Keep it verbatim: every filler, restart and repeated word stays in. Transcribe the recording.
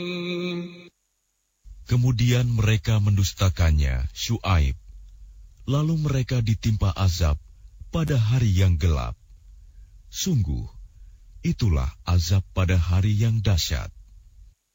Kemudian mereka mendustakannya, Syuaib. Lalu mereka ditimpa azab pada hari yang gelap. Sungguh, itulah azab pada hari yang dahsyat.